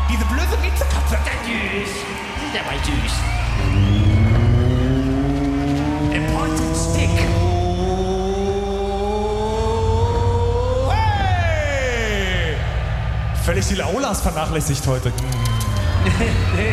Diese blöde Miezekatze, süß. Der war süß. A pointed stick. Hey! Völlig die Laulas vernachlässigt heute.